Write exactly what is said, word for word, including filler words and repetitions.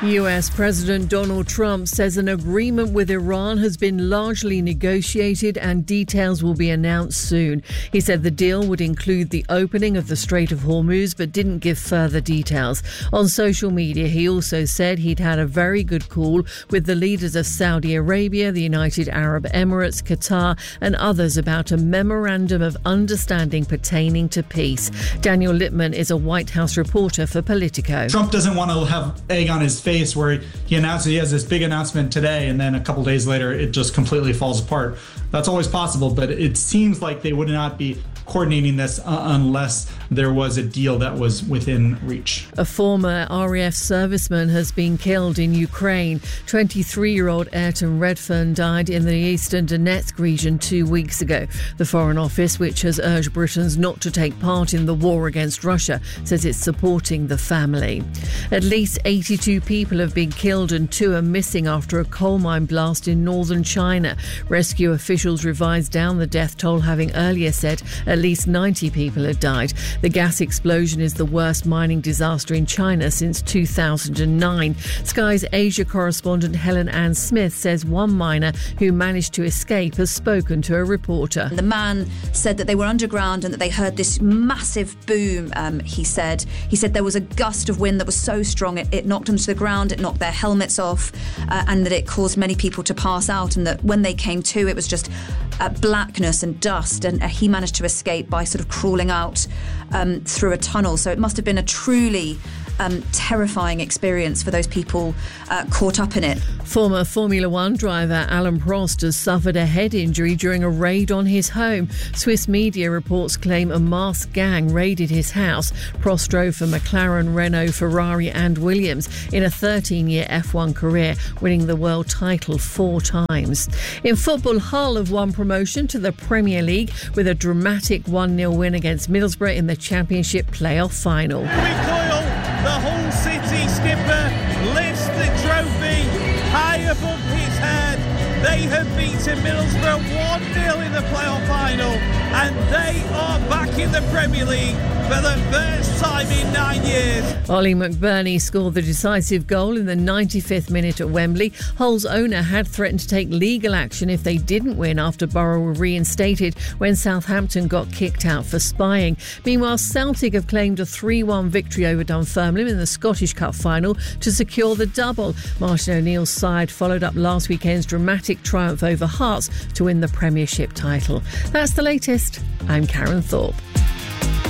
U S President Donald Trump says an agreement with Iran has been largely negotiated and details will be announced soon. He said the deal would include the opening of the Strait of Hormuz but didn't give further details. On social media, he also said he'd had a very good call with the leaders of Saudi Arabia, the United Arab Emirates, Qatar and others about a memorandum of understanding pertaining to peace. Daniel Lippman is a White House reporter for Politico. Trump doesn't want to have egg on his face where he announces he has this big announcement today and then a couple days later it just completely falls apart. That's always possible, but it seems like they would not be coordinating this uh, unless there was a deal that was within reach. A former R A F serviceman has been killed in Ukraine. twenty-three-year-old Ayrton Redfern died in the eastern Donetsk region two weeks ago. The Foreign Office, which has urged Britons not to take part in the war against Russia, says it's supporting the family. At least eighty-two people have been killed and two are missing after a coal mine blast in northern China. Rescue officials revised down the death toll, having earlier said at least ninety people had died. The gas explosion is the worst mining disaster in China since two thousand nine. Sky's Asia correspondent Helen Ann Smith says one miner who managed to escape has spoken to a reporter. The man said that they were underground and that they heard this massive boom, um, he said. He said there was a gust of wind that was so strong it, it knocked them to the ground, it knocked their helmets off, uh, and that it caused many people to pass out, and that when they came to, it was just uh, blackness and dust, and uh, he managed to escape by sort of crawling out um, through a tunnel. So it must have been a truly um, terrifying experience for those people uh, caught up in it. Former Formula One driver Alain Prost has suffered a head injury during a raid on his home. Swiss media reports claim a masked gang raided his house. Prost drove for McLaren, Renault, Ferrari and Williams in a thirteen-year F one career, winning the world title four times. In football, Hull have won promotion to the Premier League with a dramatic one nil win against Middlesbrough in the Championship playoff final. Coyle, the Hull City skipper, lifts the trophy high above his head. They have beaten Middlesbrough one nil in the playoff final, and they are back in the Premier League for the first time in nine years. Ollie McBurney scored the decisive goal in the ninety-fifth minute at Wembley. Hull's owner had threatened to take legal action if they didn't win after Borough were reinstated when Southampton got kicked out for spying. Meanwhile, Celtic have claimed a three one victory over Dunfermline in the Scottish Cup final to secure the double. Martin O'Neill's side followed up last weekend's dramatic triumph over Hearts to win the Premiership title. That's the latest. I'm Karen Thorpe.